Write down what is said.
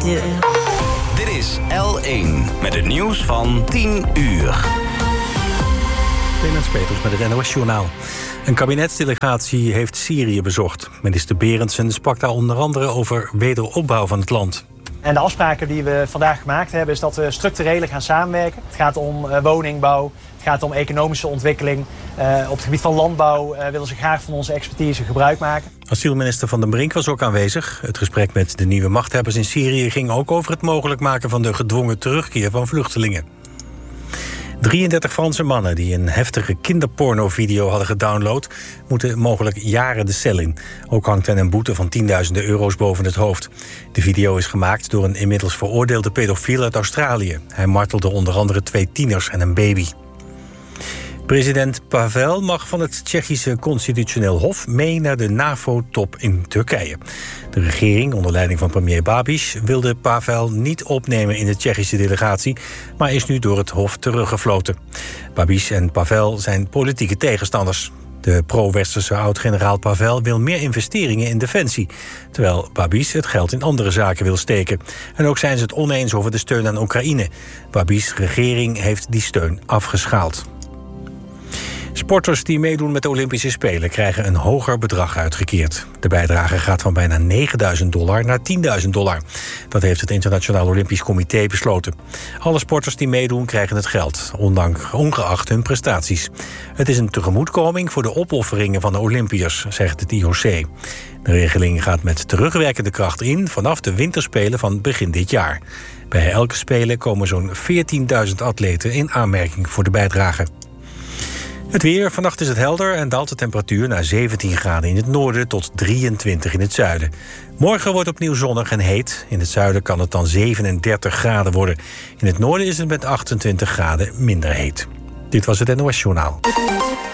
deur. Dit is L1 met het nieuws van 10 uur. Clemens Peters met het NOS-journaal. Een kabinetsdelegatie heeft Syrië bezocht. Minister Berendsen sprak daar onder andere over wederopbouw van het land. En de afspraken die we vandaag gemaakt hebben is dat we structureel gaan samenwerken. Het gaat om woningbouw, het gaat om economische ontwikkeling. Op het gebied van landbouw willen ze graag van onze expertise gebruik maken. Asielminister Van den Brink was ook aanwezig. Het gesprek met de nieuwe machthebbers in Syrië ging ook over het mogelijk maken van de gedwongen terugkeer van vluchtelingen. 33 Franse mannen die een heftige kinderpornovideo hadden gedownload, moeten mogelijk jaren de cel in. Ook hangt hen een boete van tienduizenden euro's boven het hoofd. De video is gemaakt door een inmiddels veroordeelde pedofiel uit Australië. Hij martelde onder andere 2 tieners en een baby. President Pavel mag van het Tsjechische Constitutioneel Hof mee naar de NAVO-top in Turkije. De regering, onder leiding van premier Babiš, wilde Pavel niet opnemen in de Tsjechische delegatie, maar is nu door het Hof teruggefloten. Babiš en Pavel zijn politieke tegenstanders. De pro-westerse oud-generaal Pavel wil meer investeringen in defensie, terwijl Babiš het geld in andere zaken wil steken. En ook zijn ze het oneens over de steun aan Oekraïne. Babiš's regering heeft die steun afgeschaald. Sporters die meedoen met de Olympische Spelen krijgen een hoger bedrag uitgekeerd. De bijdrage gaat van bijna $9.000 naar $10.000. Dat heeft het Internationaal Olympisch Comité besloten. Alle sporters die meedoen krijgen het geld, ongeacht hun prestaties. Het is een tegemoetkoming voor de opofferingen van de Olympiërs, zegt het IOC. De regeling gaat met terugwerkende kracht in vanaf de winterspelen van begin dit jaar. Bij elke spelen komen zo'n 14.000 atleten in aanmerking voor de bijdrage. Het weer. Vannacht is het helder en daalt de temperatuur naar 17 graden in het noorden tot 23 in het zuiden. Morgen wordt opnieuw zonnig en heet. In het zuiden kan het dan 37 graden worden. In het noorden is het met 28 graden minder heet. Dit was het NOS Journaal.